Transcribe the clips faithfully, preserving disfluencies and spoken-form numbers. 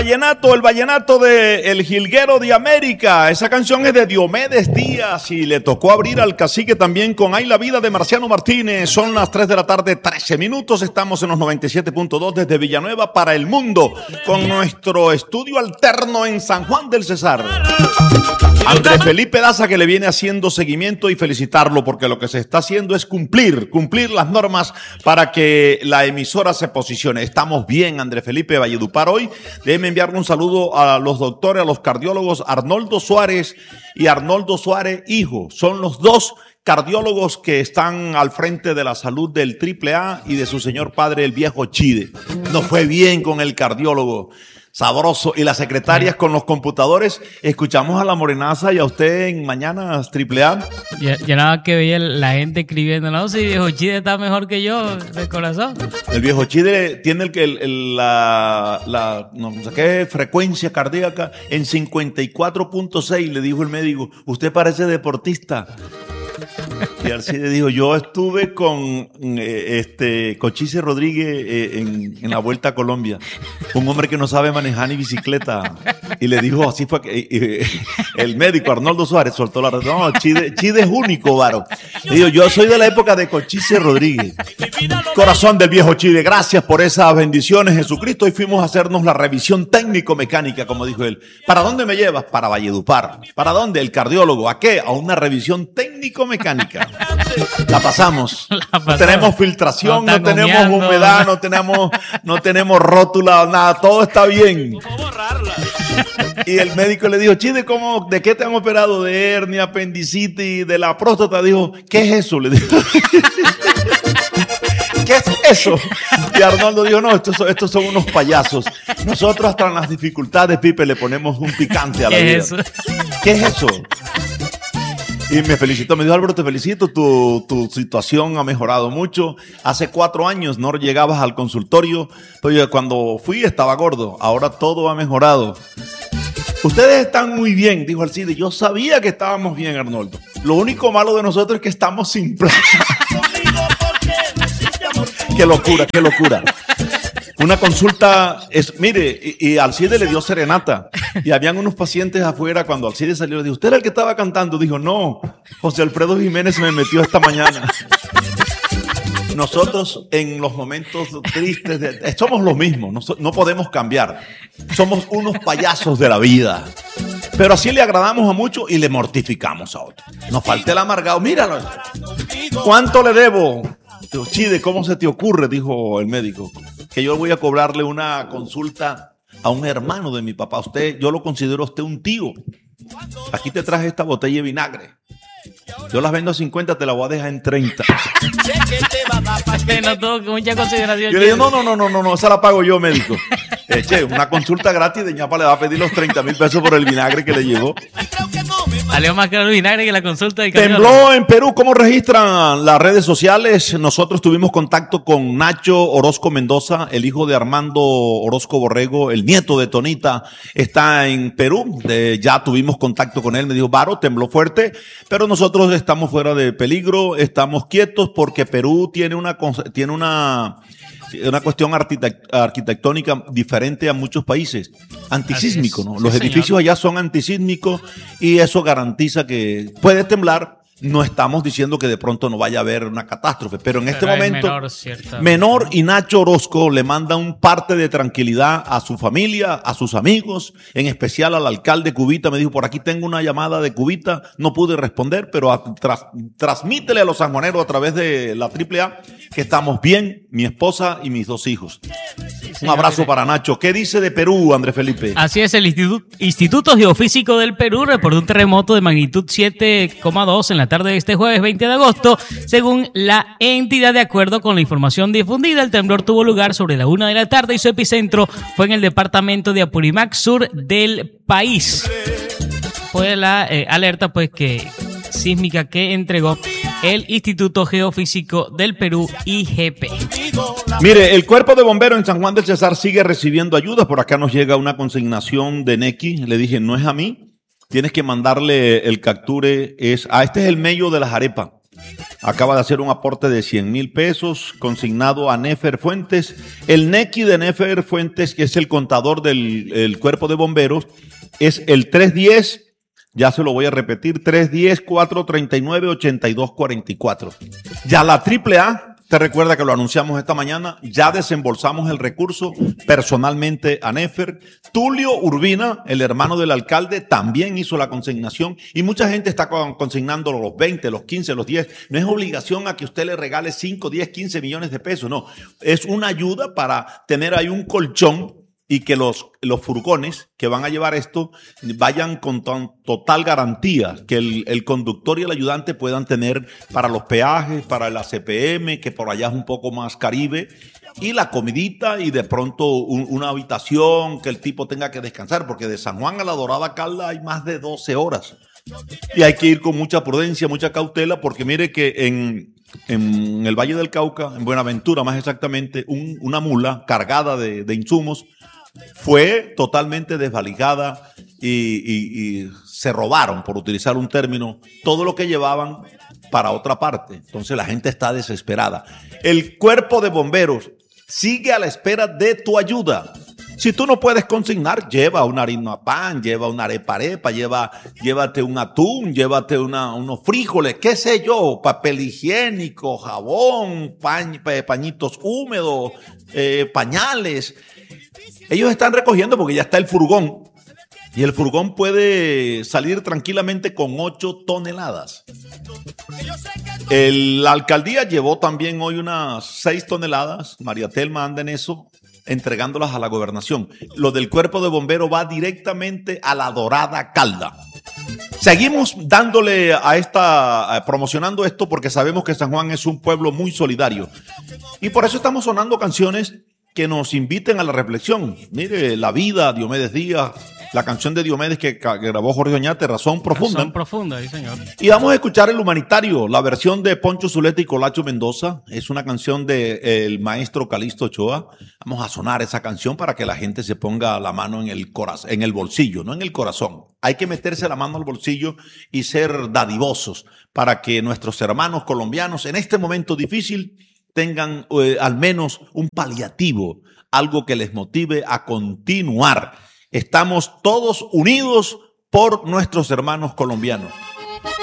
vallenato, el vallenato de El Jilguero de América. Esa canción es de Diomedes Díaz y le tocó abrir al cacique también con Ay la vida de Marciano Martínez. Son las tres de la tarde, trece minutos. Estamos en los noventa y siete punto dos desde Villanueva para el mundo con nuestro estudio alterno en San Juan del Cesar. Andrés Felipe Daza, que le viene haciendo seguimiento, y felicitarlo porque lo que se está haciendo es cumplir, cumplir las normas para que la emisora se posicione. Estamos bien, Andrés Felipe Valledupar hoy. Déjeme enviarle un saludo a los doctores, a los cardiólogos Arnoldo Suárez y Arnoldo Suárez hijo. Son los dos cardiólogos que están al frente de la salud del triple A y de su señor padre, el viejo Chide. Nos fue bien con el cardiólogo. Sabroso. Y las secretarias con los computadores. Escuchamos a la Morenaza y a usted en Mañanas Triple A. Ya, ya nada que veía la gente escribiendo, no, si viejo Chide está mejor que yo, de corazón. El viejo Chide tiene el, el, el, la, la no sé qué frecuencia cardíaca en cincuenta y cuatro punto seis. Le dijo el médico, usted parece deportista. Y Alcide dijo, yo estuve con eh, este Cochise Rodríguez eh, en, en la Vuelta a Colombia, un hombre que no sabe manejar ni bicicleta. Y le dijo, así fue que eh, el médico Arnoldo Suárez soltó la red. No, Chide, Chide es único, varo. Le dijo, yo soy de la época de Cochise Rodríguez. Corazón del viejo Chide, gracias por esas bendiciones, Jesucristo. Y fuimos a hacernos la revisión técnico-mecánica, como dijo él. ¿Para dónde me llevas? Para Valledupar. ¿Para dónde? El cardiólogo. ¿A qué? A una revisión técnico-mecánica. La pasamos. La pasamos. No tenemos filtración, no, no tenemos guiando. humedad, no tenemos, no tenemos rótula, nada, todo está bien. Y el médico le dijo, Chide, ¿cómo, ¿de qué te han operado? De hernia, apendicitis, de la próstata. Dijo, ¿qué es eso? Le dijo. ¿Qué es eso? Y Arnoldo dijo, no, estos son, estos son unos payasos. Nosotros hasta en las dificultades, Pipe, le ponemos un picante a la vida. Es eso? ¿Qué es eso? Y me felicitó, me dijo, Álvaro, te felicito, tu, tu situación ha mejorado mucho. Hace cuatro años no llegabas al consultorio, pero cuando fui estaba gordo, ahora todo ha mejorado. Ustedes están muy bien, dijo Alcide. Yo sabía que estábamos bien, Arnoldo. Lo único malo de nosotros es que estamos sin plata. Qué locura, qué locura. Una consulta, es, mire, y, y Alcide le dio serenata. Y habían unos pacientes afuera. Cuando Alcide salió, le dijo, ¿usted era el que estaba cantando? Dijo, no, José Alfredo Jiménez me metió esta mañana. Nosotros en los momentos tristes, de, somos los mismos, no, no podemos cambiar. Somos unos payasos de la vida. Pero así le agradamos a muchos y le mortificamos a otros. Nos falta el amargado. Míralo. ¿Cuánto le debo? Digo, Chide, ¿cómo se te ocurre? Dijo el médico. Que yo voy a cobrarle una consulta a un hermano de mi papá. Usted, yo lo considero a usted un tío. Aquí te traje esta botella de vinagre. Yo las vendo a cincuenta, te la voy a dejar en treinta. Te notó con mucha consideración. Yo le digo, no, no, no, no, no, no, esa la pago yo, médico. Eh, che, una consulta gratis de ñapa le va a pedir los treinta mil pesos por el vinagre que le llevó. Salió más caro el vinagre que la consulta de Tembló en Perú. ¿Cómo registran las redes sociales? Nosotros tuvimos contacto con Nacho Orozco Mendoza, el hijo de Armando Orozco Borrego, el nieto de Tonita, está en Perú. De, ya tuvimos contacto con él. Me dijo, Varo, tembló fuerte, pero nosotros estamos fuera de peligro, estamos quietos porque Perú tiene una, tiene una, una cuestión arquitectónica diferente a muchos países. Antisísmico, ¿no? Los sí, edificios señor. allá son antisísmicos y eso garantiza que puede temblar. No estamos diciendo que de pronto no vaya a haber una catástrofe, pero en pero este momento menor, menor y Nacho Orozco le manda un parte de tranquilidad a su familia, a sus amigos, en especial al alcalde Cubita. Me dijo, por aquí tengo una llamada de Cubita, no pude responder, pero a, tras, transmítele a los sanjuaneros a través de la triple A que estamos bien, mi esposa y mis dos hijos. Un abrazo para Nacho. ¿Qué dice de Perú, Andrés Felipe? Así es, el Instituto, Instituto Geofísico del Perú reportó un terremoto de magnitud siete coma dos en la tarde de este jueves veinte de agosto. Según la entidad, de acuerdo con la información difundida, el temblor tuvo lugar sobre la una de la tarde y su epicentro fue en el departamento de Apurímac, sur del país. Fue la eh, alerta pues que sísmica que entregó el Instituto Geofísico del Perú, I G P. Mire, el Cuerpo de Bomberos en San Juan del Cesar sigue recibiendo ayuda. Por acá nos llega una consignación de Neki. Le dije, no es a mí. Tienes que mandarle el capture. Es, ah, este es el mello de las arepas. acaba de hacer un aporte de cien mil pesos consignado a Nefer Fuentes. El NECI de Nefer Fuentes, que es el contador del el cuerpo de bomberos, es el tres diez, ya se lo voy a repetir, tres diez, cuatro treinta y nueve, ochenta y dos cuarenta y cuatro. Ya la triple A, te recuerda que lo anunciamos esta mañana, ya desembolsamos el recurso personalmente a Nefer. Tulio Urbina, el hermano del alcalde, también hizo la consignación y mucha gente está consignando los veinte, los quince, los diez. No es obligación a que usted le regale cinco, diez, quince millones de pesos, no. Es una ayuda para tener ahí un colchón y que los, los furgones que van a llevar esto vayan con ton, total garantía, que el, el conductor y el ayudante puedan tener para los peajes, para la C P M, que por allá es un poco más Caribe, y la comidita y de pronto un, una habitación que el tipo tenga que descansar, porque de San Juan a la Dorada Calda hay más de doce horas. Y hay que ir con mucha prudencia, mucha cautela, porque mire que en, en el Valle del Cauca, en Buenaventura más exactamente, un, una mula cargada de, de insumos fue totalmente desvalijada y, y, y se robaron, por utilizar un término, todo lo que llevaban para otra parte. Entonces la gente está desesperada. El cuerpo de bomberos sigue a la espera de tu ayuda. Si tú no puedes consignar, lleva una harina pan, lleva una arepa-arepa, lleva, llévate un atún, llévate una, unos frijoles, qué sé yo, papel higiénico, jabón, pañ, pañitos húmedos, eh, pañales. Ellos están recogiendo porque ya está el furgón y el furgón puede salir tranquilamente con ocho toneladas. El, la alcaldía llevó también hoy unas seis toneladas. María Telma anda en eso, entregándolas a la gobernación. Lo del cuerpo de bomberos va directamente a la Dorada Calda. Seguimos dándole a esta, a, promocionando esto porque sabemos que San Juan es un pueblo muy solidario. Y por eso estamos sonando canciones que nos inviten a la reflexión. Mire, La Vida, Diomedes Díaz, la canción de Diomedes que grabó Jorge Oñate, Razón Profunda. Razón Profunda, sí, señor. Y vamos a escuchar El Humanitario, la versión de Poncho Zuleta y Colacho Mendoza. Es una canción del maestro Calixto Ochoa. Vamos a sonar esa canción para que la gente se ponga la mano en el corazón, en el bolsillo, no en el corazón. Hay que meterse la mano al bolsillo y ser dadivosos para que nuestros hermanos colombianos en este momento difícil tengan eh, al menos un paliativo, algo que les motive a continuar. Estamos todos unidos por nuestros hermanos colombianos.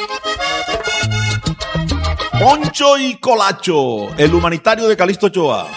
Poncho y Colacho, El Humanitario de Calixto Ochoa.